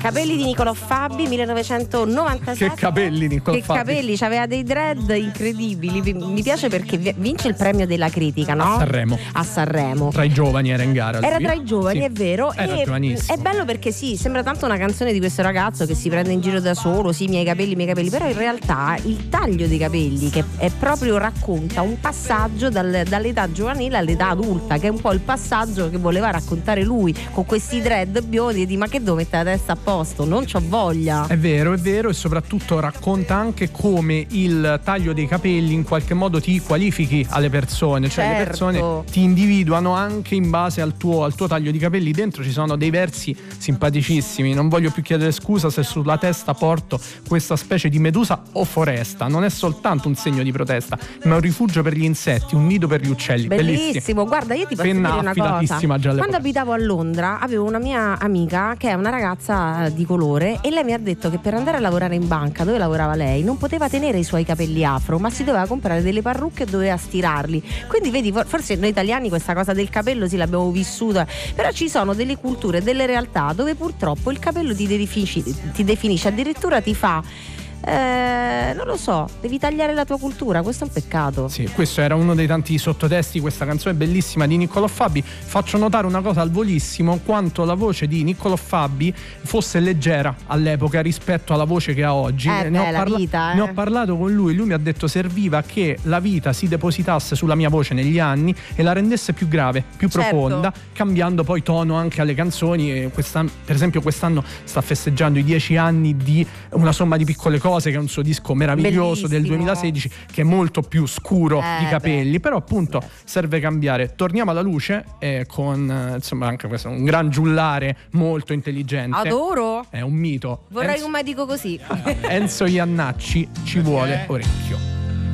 Capelli di Niccolò Fabi, 1997. Che capelli Niccolò Fabi. Che capelli, c'aveva dei dread incredibili. Mi piace perché vince il premio della critica, no? A Sanremo. Tra i giovani era in gara lui. Era tra i giovani, sì. è vero. Era giovanissimo. È bello perché sì, sembra tanto una canzone di questo ragazzo che si prende in giro da solo, sì, miei capelli, però in realtà il taglio dei capelli, che è proprio racconta un passaggio dall'età giovanile all'età adulta, che è un po' il passaggio che voleva raccontare lui con questi dread biondi, e di ma che devo mettere la testa a posto, non c'ho voglia. È vero, e soprattutto racconta anche come il taglio dei capelli in qualche modo ti qualifichi alle persone, cioè le persone ti individuano anche in base al tuo taglio di capelli. Dentro ci sono dei versi simpaticissimi: non voglio più chiedere scusa se sulla testa porto questa specie di medusa o foresta, non è soltanto un segno di protesta ma è un rifugio per gli insetti, un nido per gli uccelli. Bellissimo. Guarda, io ti posso dire una cosa: quando abitavo a Londra avevo una mia amica che è una ragazza di colore, e lei mi ha detto che per andare a lavorare in banca dove lavorava lei non poteva tenere i suoi capelli afro, ma si doveva comprare delle parrucche e doveva stirarli. Quindi vedi, forse noi italiani questa cosa del capello sì l'abbiamo vissuta, però ci sono delle culture, delle realtà dove purtroppo il capello ti definisce, addirittura ti fa non lo so, devi tagliare la tua cultura, questo è un peccato. Sì, questo era uno dei tanti sottotesti di questa canzone bellissima di Niccolò Fabi. Faccio notare una cosa al volissimo: quanto la voce di Niccolò Fabi fosse leggera all'epoca rispetto alla voce che ha oggi. Ne ho parlato con lui mi ha detto serviva che la vita si depositasse sulla mia voce negli anni e la rendesse più grave, più profonda, cambiando poi tono anche alle canzoni. E per esempio quest'anno sta festeggiando i 10 anni di Una somma di piccole cose, che è un suo disco meraviglioso del 2016, che è molto più scuro di capelli, però appunto serve cambiare. Torniamo alla luce con insomma anche questo, un gran giullare molto intelligente. Adoro, è un mito. Vorrei un medico così. Enzo Iannacci, Ci vuole orecchio.